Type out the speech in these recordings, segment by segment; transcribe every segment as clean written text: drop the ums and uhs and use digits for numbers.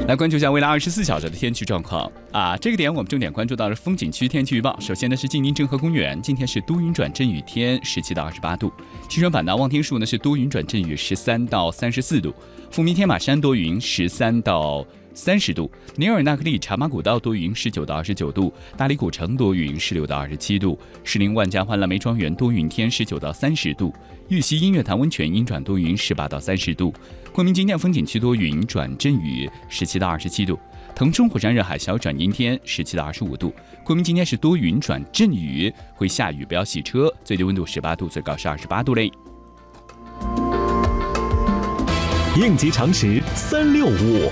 来关注一下未来24小时的天气状况啊。这个点我们重点关注到了风景区天气预报。首先呢是晋宁郑和公园，今天是多云转阵雨天，17到28度。西双版纳望天树呢是多云转阵雨，13到34度。富民天马山多云，13到30度。尼尔纳克利茶马古道多云，19到29度。大理古城多云，16到27度。士林万家欢蓝莓庄园多云天，19到30度。玉溪音乐潭温泉阴转多云，18到30度。昆明景点风景区多云转阵雨，17到27度。腾冲火山热海小转阴天，17到25度。昆明今天是多云转阵雨，会下雨，不要洗车。最低温度18度，最高是28度嘞。 应急常识365。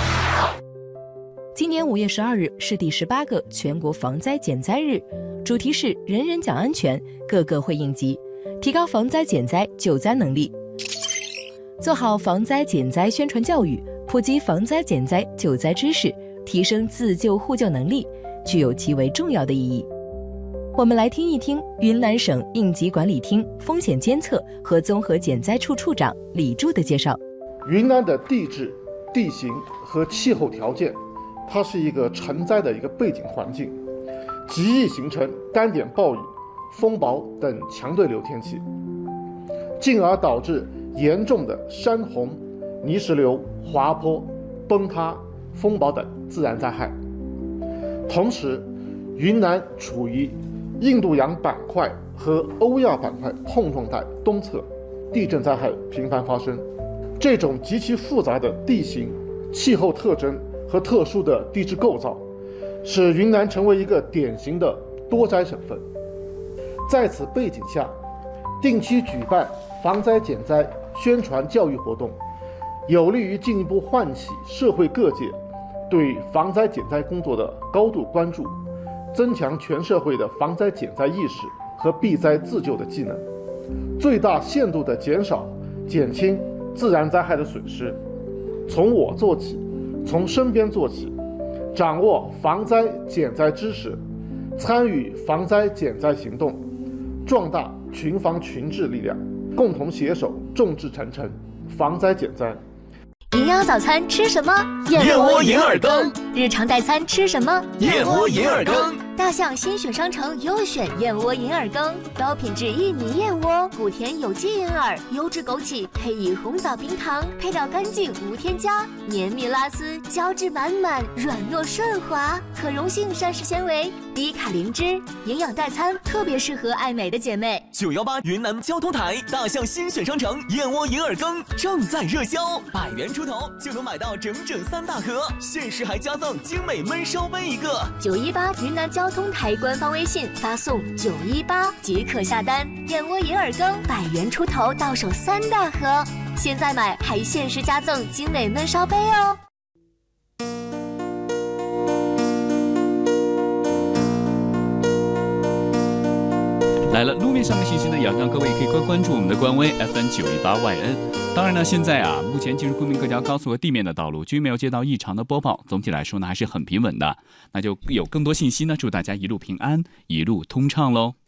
今年5月12日是第18个全国防灾减灾日，主题是人人讲安全，个个会应急，提高防灾减灾救灾能力。做好防灾减灾宣传教育，普及防灾减灾救灾知识，提升自救互救能力，具有极为重要的意义。我们来听一听云南省应急管理厅风险监测和综合减灾处处长李柱的介绍。 云南的地质、地形和气候条件，它是一个成灾的一个背景环境，极易形成单点暴雨、风雹等强对流天气，进而导致严重的山洪、泥石流、滑坡、崩塌、风暴等自然灾害。同时，云南处于印度洋板块和欧亚板块碰撞带东侧，地震灾害频繁发生。这种极其复杂的地形、气候特征和特殊的地质构造，使云南成为一个典型的多灾省份。在此背景下，定期举办防灾减灾宣传教育活动，有利于进一步唤起社会各界对防灾减灾工作的高度关注，增强全社会的防灾减灾意识和避灾自救的技能，最大限度地减少、减轻自然灾害的损失。从我做起，从身边做起，掌握防灾减灾知识，参与防灾减灾行动，壮大群防群治力量，共同携手众志成城，防灾减灾。 营养早餐吃什么？ 燕窝银耳羹。 日常代餐吃什么？ 燕窝银耳羹。 大象新选商城优选燕窝银耳羹，高品质薏米燕窝，谷甜有机银耳，优质枸杞，配以红枣冰糖，配料干净无添加，绵密拉丝，胶质满满，软糯顺滑，可溶性膳食纤维，低卡灵脂，营养代餐特别适合爱美的姐妹。 918云南交通台大象新选商城燕窝银耳羹正在热销，100元出头就能买到整3大盒，限时还加赠精美焖烧杯一个。 918云南交通台官方微信发送918即可下单，燕窝银耳羹100元出头到手3大盒，现在买还限时加赠精美焖烧杯哦。 来了，路面上的信息呢，也让各位可以关注我们的官微 FN918YN。当然呢，现在啊，目前进入昆明各条高速和地面的道路均没有接到异常的播报，总体来说呢，还是很平稳的。那就有更多信息呢，祝大家一路平安，一路通畅喽。